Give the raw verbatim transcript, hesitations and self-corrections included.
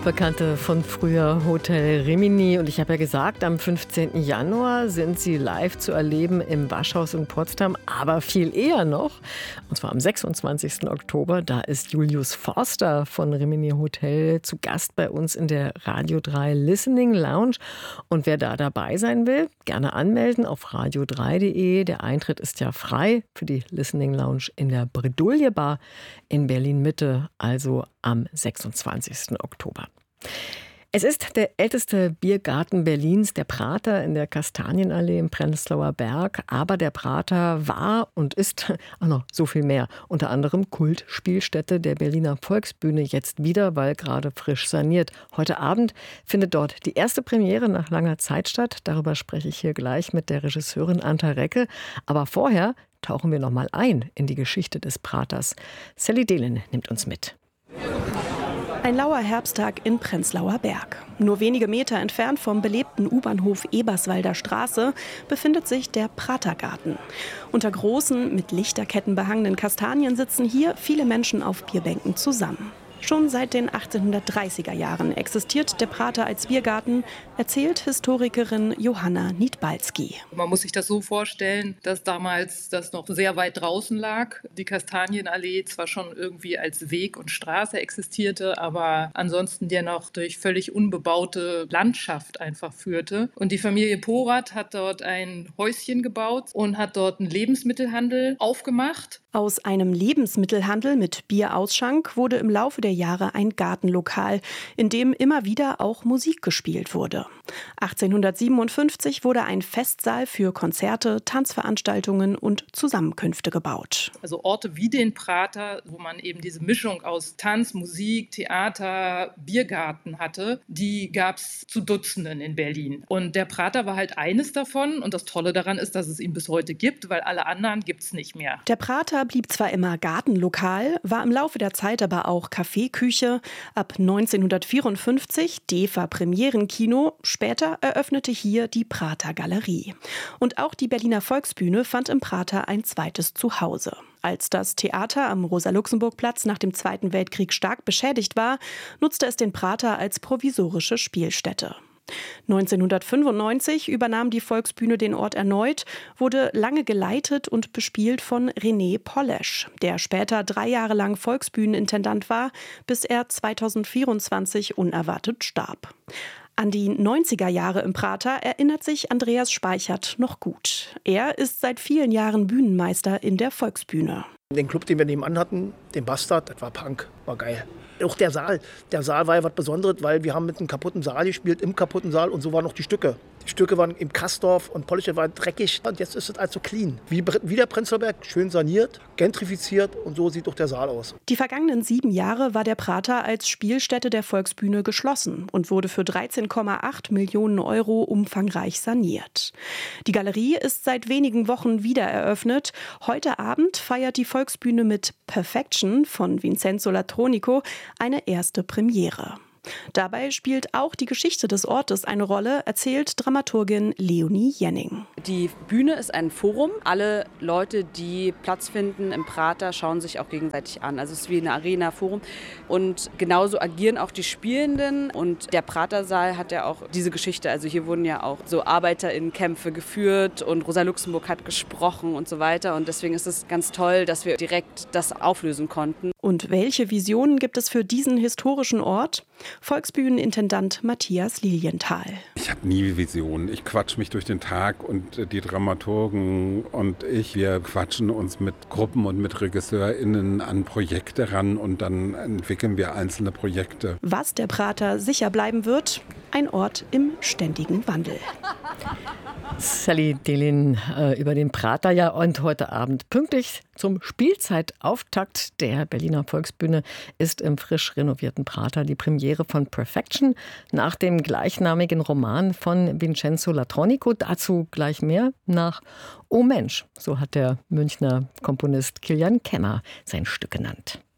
Bekannte von früher, Hotel Rimini. Und ich habe ja gesagt, am fünfzehnten Januar sind sie live zu erleben im Waschhaus in Potsdam. Aber viel eher noch, und zwar am sechsundzwanzigsten Oktober, da ist Julius Forster von Rimini Hotel zu Gast bei uns in der Radio drei Listening Lounge. Und wer da dabei sein will, gerne anmelden auf radio drei punkt de. Der Eintritt ist ja frei für die Listening Lounge in der Bredouille Bar in Berlin-Mitte, also am sechsundzwanzigsten Oktober. Es ist der älteste Biergarten Berlins, der Prater in der Kastanienallee im Prenzlauer Berg. Aber der Prater war und ist auch noch so viel mehr. Unter anderem Kultspielstätte der Berliner Volksbühne, jetzt wieder, weil gerade frisch saniert. Heute Abend findet dort die erste Premiere nach langer Zeit statt. Darüber spreche ich hier gleich mit der Regisseurin Anta Recke. Aber vorher tauchen wir noch mal ein in die Geschichte des Praters. Sally Dehlen nimmt uns mit. Ein lauer Herbsttag in Prenzlauer Berg. Nur wenige Meter entfernt vom belebten U-Bahnhof Eberswalder Straße befindet sich der Pratergarten. Unter großen, mit Lichterketten behangenen Kastanien sitzen hier viele Menschen auf Bierbänken zusammen. Schon seit den achtzehnhundertdreißiger Jahren existiert der Prater als Biergarten, erzählt Historikerin Johanna Niedbalski. Man muss sich das so vorstellen, dass damals das noch sehr weit draußen lag. Die Kastanienallee zwar schon irgendwie als Weg und Straße existierte, aber ansonsten der noch durch völlig unbebaute Landschaft einfach führte. Und die Familie Porath hat dort ein Häuschen gebaut und hat dort einen Lebensmittelhandel aufgemacht. Aus einem Lebensmittelhandel mit Bierausschank wurde im Laufe der Jahre ein Gartenlokal, in dem immer wieder auch Musik gespielt wurde. achtzehnhundertsiebenundfünfzig wurde ein Festsaal für Konzerte, Tanzveranstaltungen und Zusammenkünfte gebaut. Also Orte wie den Prater, wo man eben diese Mischung aus Tanz, Musik, Theater, Biergarten hatte, die gab es zu Dutzenden in Berlin. Und der Prater war halt eines davon. Und das Tolle daran ist, dass es ihn bis heute gibt, weil alle anderen gibt es nicht mehr. Der Prater blieb zwar immer Gartenlokal, war im Laufe der Zeit aber auch Kaffeeküche. Ab neunzehnhundertvierundfünfzig D E F A Premierenkino. Später eröffnete hier die Prater Galerie. Und auch die Berliner Volksbühne fand im Prater ein zweites Zuhause. Als das Theater am Rosa-Luxemburg-Platz nach dem Zweiten Weltkrieg stark beschädigt war, nutzte es den Prater als provisorische Spielstätte. neunzehnhundertfünfundneunzig übernahm die Volksbühne den Ort erneut, wurde lange geleitet und bespielt von René Polesch, der später drei Jahre lang Volksbühnenintendant war, bis er zweitausendvierundzwanzig unerwartet starb. An die neunziger Jahre im Prater erinnert sich Andreas Speichert noch gut. Er ist seit vielen Jahren Bühnenmeister in der Volksbühne. Den Club, den wir nebenan hatten, den Bastard, das war Punk, war geil. Auch der Saal. Der Saal war ja was Besonderes, weil wir haben mit einem kaputten Saal gespielt, im kaputten Saal, und so waren noch die Stücke. Die Stücke waren im Kastorf und Polische war dreckig, und jetzt ist es also clean. Wie, wie der Prenzlauer Berg, schön saniert, gentrifiziert, und so sieht auch der Saal aus. Die vergangenen sieben Jahre war der Prater als Spielstätte der Volksbühne geschlossen und wurde für dreizehn Komma acht Millionen Euro umfangreich saniert. Die Galerie ist seit wenigen Wochen wieder eröffnet. Heute Abend feiert die Volksbühne mit Perfection von Vincenzo Latronico eine erste Premiere. Dabei spielt auch die Geschichte des Ortes eine Rolle, erzählt Dramaturgin Leonie Jenning. Die Bühne ist ein Forum. Alle Leute, die Platz finden im Prater, schauen sich auch gegenseitig an. Also es ist wie eine Arena-Forum. Und genauso agieren auch die Spielenden. Und der Pratersaal hat ja auch diese Geschichte. Also hier wurden ja auch so ArbeiterInnenkämpfe geführt und Rosa Luxemburg hat gesprochen und so weiter. Und deswegen ist es ganz toll, dass wir direkt das auflösen konnten. Und welche Visionen gibt es für diesen historischen Ort? Volksbühnenintendant Matthias Lilienthal. Ich habe nie Visionen. Ich quatsch mich durch den Tag, und die Dramaturgen und ich, wir quatschen uns mit Gruppen und mit RegisseurInnen an Projekte ran, und dann entwickeln wir einzelne Projekte. Was der Prater sicher bleiben wird, ein Ort im ständigen Wandel. Sally Dehlen äh, über den Prater, ja, und heute Abend pünktlich zum Spielzeitauftakt der Berliner Volksbühne ist im frisch renovierten Prater die Premiere von Perfection nach dem gleichnamigen Roman von Vincenzo Latronico. Dazu gleich mehr nach Oh Mensch, so hat der Münchner Komponist Kilian Kemmer sein Stück genannt.